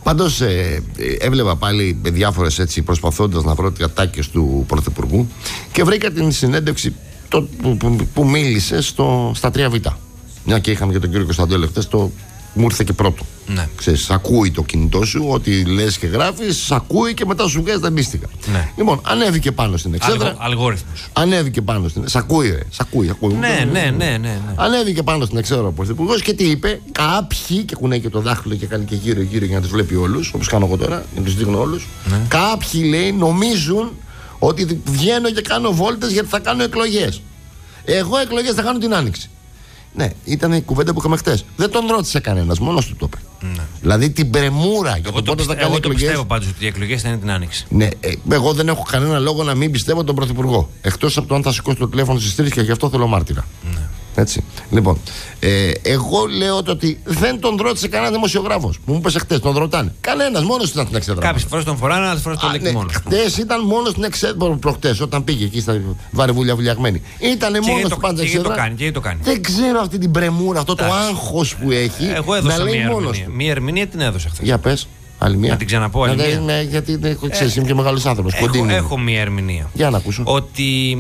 Πάντως έβλεπα πάλι διάφορες έτσι προσπαθώντας να βρω τις ατάκες του Πρωθυπουργού και βρήκα την συνέντευξη που μίλησε στα 3Β. Μια και είχαμε και τον κύριο Κωνσταντέλο χτες, μου ήρθε και πρώτο. Ναι. Ξέρεις, ακούει το κινητό σου, ό,τι λες και γράφεις, ακούει και μετά σου βγάζει τα μύστικα. Ναι. Λοιπόν, ανέβηκε πάνω στην εξέδρα. Αλγόριθμος. Ανέβηκε πάνω στην. Σ' ακούει. Ναι. Ανέβηκε πάνω στην εξέδρα ο Πρωθυπουργός και τι είπε? Κάποιοι, και κουνάει και το δάχτυλο και κάνει και γύρω-γύρω για να τους βλέπει όλους, όπως κάνω εγώ τώρα, για να τους δείχνω όλους. Ναι. Κάποιοι, λέει, νομίζουν ότι βγαίνω και κάνω βόλτες γιατί θα κάνω εκλογές. Εγώ εκλογές θα κάνω την Άνοιξη. Ναι, ήταν η κουβέντα που είχαμε χτες. Δεν τον ρώτησε κανένας, μόνος του το είπε. Ναι. Δηλαδή την πρεμούρα για το πότε θα κάνει εκλογές. Εγώ το πιστεύω πάντως ότι οι εκλογές θα είναι την Άνοιξη. Ναι, εγώ δεν έχω κανένα λόγο να μην πιστεύω τον Πρωθυπουργό. Εκτός από το αν θα σηκώσει το τηλέφωνο στις 3 και γι' αυτό θέλω μάρτυρα. Ναι. Έτσι. Λοιπόν, εγώ λέω ότι δεν τον ρώτησε κανένα δημοσιογράφος. Μου είπε χτες, τον ρωτάνε. Κανένας, μόνος του ήταν στην εξέδρα. Κάποιες φορές τον φοράνε, άλλες φορές τον λέει μόνος. Χτες ήταν μόνος στην εξέδρα. Προχτές, όταν πήγε εκεί στα βαρεβούλια βουλιαγμένη. Ήτανε μόνος του πάντα στην εξέδρα. Και το κάνει. Δεν ξέρω αυτή την πρεμούρα, αυτό το άγχος που έχει. Εγώ έδωσα μία ερμηνεία, την έδωσα χθες. Για πες. Άλλη μία. Να την ξαναπώ άλλη μία. Ναι, γιατί ξέρεις, είμαι και μεγάλος άνθρωπος. Έχω μία ερμηνεία. Για να ακούσω. Ότι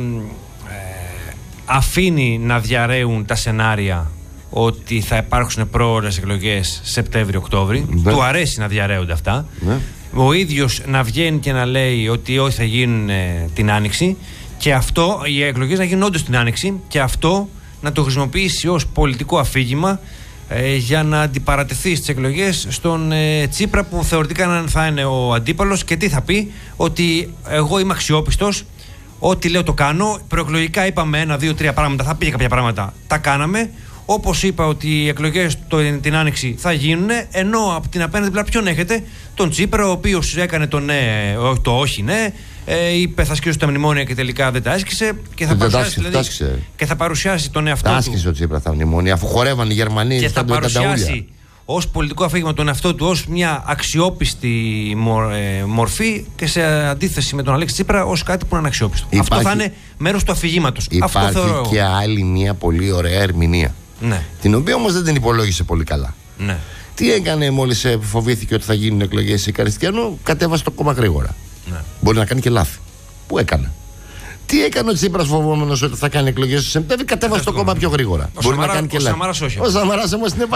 αφήνει να διαρρέουν τα σενάρια ότι θα υπάρξουν πρόορες εκλογές Σεπτέμβριο-Οκτώβρη. Ναι. Του αρέσει να διαρρέονται αυτά. Ναι. Ο ίδιος να βγαίνει και να λέει ότι όχι, θα γίνουν την Άνοιξη. Και αυτό, οι εκλογές να γίνουν όντως την Άνοιξη. Και αυτό να το χρησιμοποιήσει ως πολιτικό αφήγημα για να αντιπαρατεθεί στις εκλογές στον Τσίπρα, που θεωρητικά θα είναι ο αντίπαλος. Και τι θα πει? Ότι εγώ είμαι αξιόπιστος. Ό,τι λέω το κάνω. Προεκλογικά είπαμε 1, 2, 3 πράγματα. Θα πήγε κάποια πράγματα. Τα κάναμε. Όπως είπα ότι οι εκλογές την Άνοιξη θα γίνουν. Ενώ από την απέναντι πλευρά ποιον έχετε? Τον Τσίπρα, ο οποίος έκανε το ναι, το όχι ναι. Είπε θα σκίσω τα μνημόνια και τελικά δεν τα άσκησε. Και θα παρουσιάσει, και θα παρουσιάσει τον εαυτό του. Τα άσκησε ο Τσίπρα τα μνημόνια, αφού χορεύαν οι Γερμανοί. Και θα παρουσιάσει ως πολιτικό αφήγημα τον εαυτό του ως μια αξιόπιστη μορφή, και σε αντίθεση με τον Αλέξη Τσίπρα ως κάτι που είναι αναξιόπιστο. Αυτό θα είναι μέρος του αφηγήματος. Υπάρχει και άλλη μια πολύ ωραία ερμηνεία. Ναι. Την οποία όμως δεν την υπολόγισε πολύ καλά. Ναι. Τι έκανε μόλις φοβήθηκε ότι θα γίνουν εκλογές η Καριστιανού? Κατέβασε το κόμμα γρήγορα. Ναι. Μπορεί να κάνει και λάθη. Πού έκανε? Τι έκανε ο Τσίπρας φοβόμενος ότι θα κάνει εκλογές στο Σεπτέμβριο? Κατέβασε το κόμμα πιο γρήγορα. Μπορεί να κάνει και λάθη. Ο Σαμαράς όμως είναι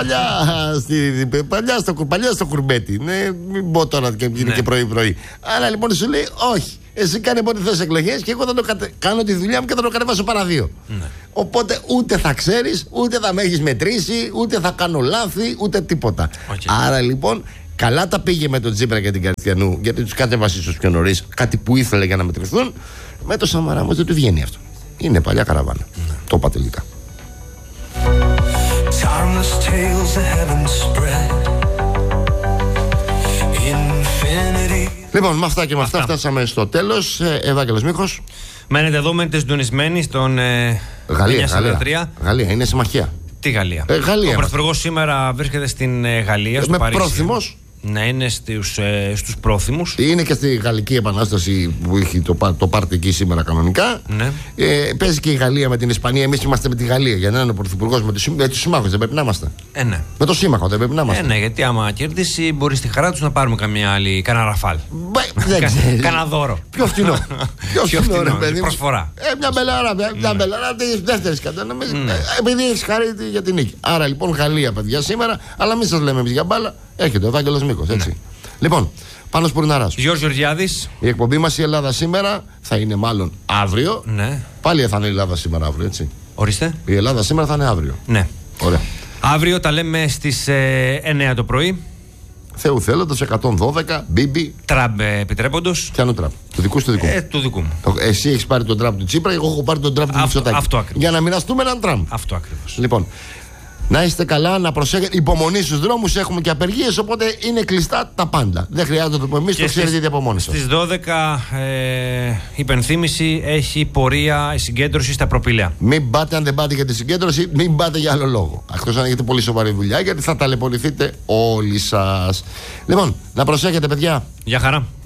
παλιά στο κουρμπέτι. Ναι, μην πω τώρα και είναι και πρωί-πρωί. Άρα λοιπόν σου λέει όχι. Εσύ κάνε πότε θες εκλογές και εγώ θα κάνω τη δουλειά μου και θα το κατεβάσω παρά 2. Ναι. Οπότε ούτε θα ξέρεις, ούτε θα με έχεις μετρήσει, ούτε θα κάνω λάθη, ούτε τίποτα. Okay. Άρα λοιπόν καλά τα πήγε με τον Τσίπρα και την Καριστιανού, γιατί τους κατέβασε ίσως πιο νωρίς, κάτι που ήθελε για να μετρηθούν. Με το Σαμαρά όμως δεν του βγαίνει αυτό. Είναι παλιά καραβάνα. Ναι. Το είπα τελικά. Λοιπόν, με αυτά και με αυτά φτάσαμε στο τέλος. Ευάγγελος Μίχος. Μένετε εδώ, μένετε συντονισμένοι στον Γαλλία, είναι συμμαχία. Τι Γαλλία? Γαλλία. Ο Πρωθυπουργός σήμερα βρίσκεται στην Γαλλία, στο Παρίσι. Πρόθυμος. Να είναι στους πρόθυμους. Είναι και στη Γαλλική Επανάσταση που έχει το πάρτι εκεί σήμερα κανονικά. Ναι. Παίζει και η Γαλλία με την Ισπανία. Εμείς είμαστε με τη Γαλλία. Για να είναι ο Πρωθυπουργός με τους συμμάχους, δεν πρέπει να είμαστε? Ναι. Με το σύμμαχο δεν πρέπει να είμαστε? Ναι, γιατί άμα κερδίσει, μπορεί στη χαρά τους να πάρουμε κανένα ραφάλ. Δεν ξέρω. Κανένα δώρο. Πιο φθηνό. Πιο φθηνό, παιδί. Προσφορά. Μια μπελαρά τη δεύτερη κατανομή. Επειδή έχει χαρεί για την νίκη. Άρα λοιπόν Γαλλία, παιδιά, σήμερα, αλλά μην σας λέμε εμείς για μπάλα. Έρχεται ο Ευάγγελος Μίχος, έτσι. Ναι. Λοιπόν, Πάνος Πουρναράς. Γιώργος Γεωργιάδης. Η εκπομπή μας η Ελλάδα σήμερα θα είναι μάλλον αύριο. Ναι. Πάλι θα είναι η Ελλάδα σήμερα αύριο, έτσι. Ορίστε. Η Ελλάδα σήμερα θα είναι αύριο. Ναι. Ωραία. Αύριο τα λέμε στις 9 το πρωί. Θεού θέλοντας 112, Μπίμπι. Τραμπ επιτρέποντος. Ποιανού Τραμπ? Του δικού σου, του δικού μου? Του δικού μου. Εσύ έχεις πάρει τον Τραμπ του Τσίπρα, εγώ έχω πάρει τον Τραμπ του Μητσοτάκη. Αυτό ακριβώς. Για να μοιραστούμε έναν Τραμπ. Αυτό ακριβώς. Λοιπόν. Να είστε καλά, να προσέχετε. Υπομονή στους δρόμους, έχουμε και απεργίες, οπότε είναι κλειστά τα πάντα. Δεν χρειάζεται να το πούμε εμείς, το ξέρετε ήδη από μόνοι σας. Στις 12 υπενθύμηση έχει πορεία η συγκέντρωση στα Προπήλαια. Μην πάτε, αν δεν πάτε για τη συγκέντρωση, μην πάτε για άλλο λόγο. Εκτός αν έχετε πολύ σοβαρή δουλειά, γιατί θα ταλαιπωρηθείτε όλοι σας. Λοιπόν, να προσέχετε, παιδιά. Γεια χαρά.